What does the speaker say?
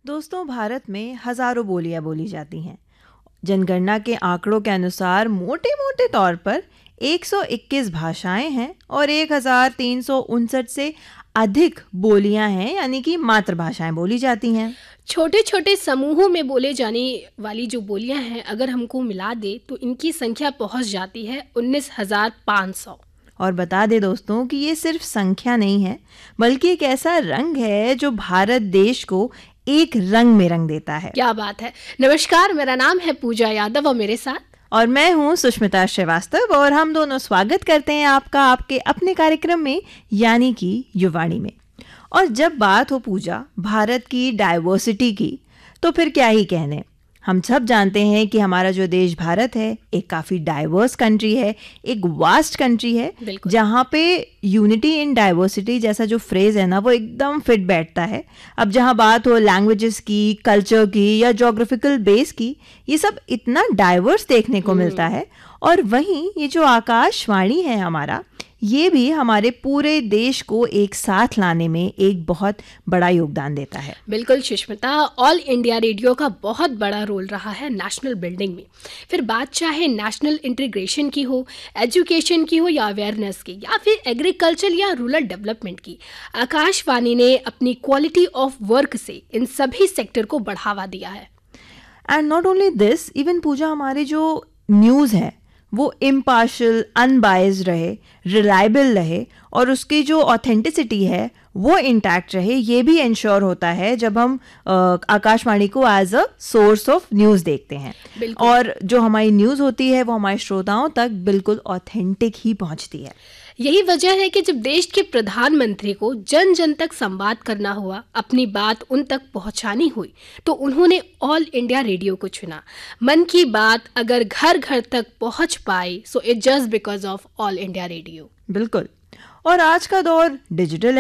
दोस्तों, भारत में हजारों बोलियां बोली जाती हैं। जनगणना के आंकड़ों के अनुसार मोटे मोटे तौर पर 121 भाषाएं हैं और 1359 से अधिक बोलियां हैं, यानी कि मातृभाषाएं बोली जाती हैं। छोटे छोटे समूहों में बोले जाने वाली जो बोलियां हैं, अगर हमको मिला दे तो इनकी संख्या पहुंच जाती है 19,500। और बता दें दोस्तों कि ये सिर्फ संख्या नहीं है, बल्कि एक ऐसा रंग है जो भारत देश को एक रंग में रंग देता है। क्या बात है। नमस्कार, मेरा नाम है पूजा यादव और मेरे साथ और मैं हूँ सुष्मिता श्रीवास्तव, और हम दोनों स्वागत करते हैं आपका आपके अपने कार्यक्रम में, यानी कि युवाणी में। और जब बात हो पूजा भारत की डाइवर्सिटी की, तो फिर क्या ही कहने। हम सब जानते हैं कि हमारा जो देश भारत है एक काफ़ी डाइवर्स कंट्री है, एक वास्ट कंट्री है, जहाँ पे यूनिटी इन डाइवर्सिटी जैसा जो फ्रेज है ना, वो एकदम फिट बैठता है। अब जहाँ बात हो लैंग्वेजेस की, कल्चर की या जोग्राफिकल बेस की, ये सब इतना डाइवर्स देखने को मिलता है। और वहीं ये जो आकाशवाणी है हमारा, ये भी हमारे पूरे देश को एक साथ लाने में एक बहुत बड़ा योगदान देता है। बिल्कुल सुष्मिता, ऑल इंडिया रेडियो का बहुत बड़ा रोल रहा है नेशनल बिल्डिंग में। फिर बात चाहे नेशनल इंटीग्रेशन की हो, एजुकेशन की हो या अवेयरनेस की, या फिर एग्रीकल्चर या रूरल डेवलपमेंट की, आकाशवाणी ने अपनी क्वालिटी ऑफ वर्क से इन सभी सेक्टर को बढ़ावा दिया है। And not only this, even पूजा हमारे जो न्यूज़ है वो इम्पार्शियल, अनबायस्ड रहे, रिलायबल रहे, और उसकी जो ऑथेंटिसिटी है वो इंटैक्ट रहे। ये भी इंश्योर होता है जब हम आकाशवाणी को as a source of news देखते हैं। और जो हमारी न्यूज़ होती है वो हमारे श्रोताओं तक बिल्कुल ऑथेंटिक ही पहुंचती है। यही वजह है कि जब देश के प्रधानमंत्री को जन जन तक संवाद करना हुआ, अपनी बात उन तक पहुंचानी हुई, तो उन्होंने ऑल इंडिया रेडियो को चुना। मन की बात अगर घर घर तक पहुंच पाई, so it just because of all India radio. बिल्कुल। और आज का दौर डिजिटल